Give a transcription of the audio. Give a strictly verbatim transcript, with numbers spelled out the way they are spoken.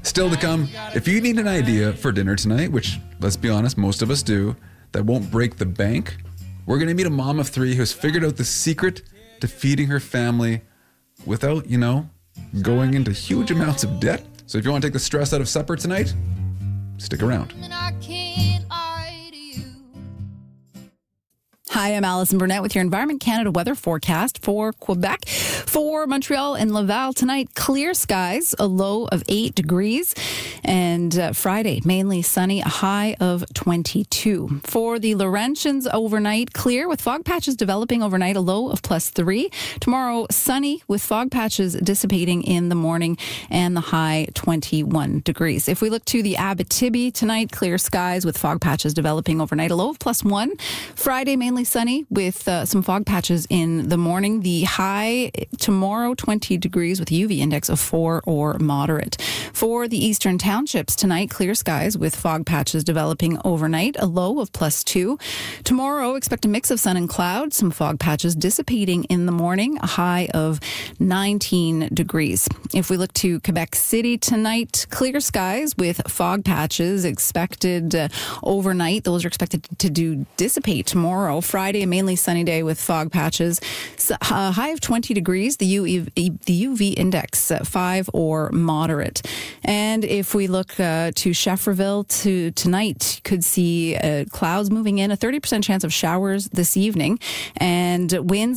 Still to come, if you need an idea for dinner tonight, which, let's be honest, most of us do, that won't break the bank, we're going to meet a mom of three who has figured out the secret to feeding her family without, you know, going into huge amounts of debt. So if you want to take the stress out of supper tonight, stick around. Hi, I'm Allison Burnett with your Environment Canada weather forecast for Quebec. For Montreal and Laval tonight, clear skies, a low of eight degrees. And uh, Friday, mainly sunny, a high of twenty-two. For the Laurentians, overnight, clear with fog patches developing overnight, a low of plus three. Tomorrow, sunny with fog patches dissipating in the morning and the high twenty-one degrees. If we look to the Abitibi tonight, clear skies with fog patches developing overnight, a low of plus one. Friday, mainly sunny with uh, some fog patches in the morning. The high tomorrow, twenty degrees with a U V index of four or moderate. For the eastern townships tonight, clear skies with fog patches developing overnight, a low of plus two. Tomorrow, expect a mix of sun and clouds, some fog patches dissipating in the morning, a high of nineteen degrees. If we look to Quebec City tonight, clear skies with fog patches expected uh, overnight. Those are expected to do dissipate tomorrow. Friday, a mainly sunny day with fog patches. So, uh, high of twenty degrees, the U V, the U V index uh, five or moderate. And if we look uh, to Schefferville to tonight, could see uh, clouds moving in, a thirty percent chance of showers this evening, and winds